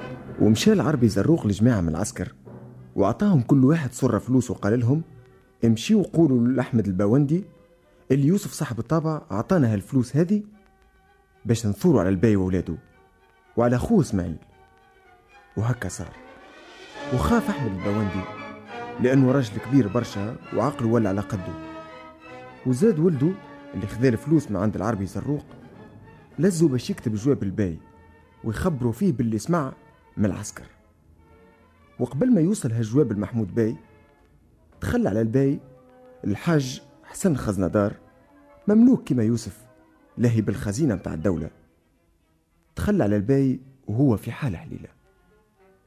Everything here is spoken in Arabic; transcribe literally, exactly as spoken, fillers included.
ومشى العربي زروق لجماعة من العسكر وعطاهم كل واحد صرة فلوس وقال لهم امشيوا وقولوا لأحمد الباوندي اللي يوسف صاحب الطابع عطانا هالفلوس هذه باش نثوروا على الباي وولاده وعلى أخوه اسماعيل. وهكا صار. وخاف أحمد الباوندي لأنه راجل كبير برشا وعقله ولا على قده. وزاد ولده اللي خذا الفلوس من عند العربي زروق لزوا باش يكتب جواب الباي ويخبروا فيه باللي سمع من العسكر. وقبل ما يوصل هالجواب المحمود باي تخلى على الباي الحاج حسن خزندار مملوك كما يوسف لاهي بالخزينة متاع الدولة. تخلى على الباي وهو في حالة حليلة.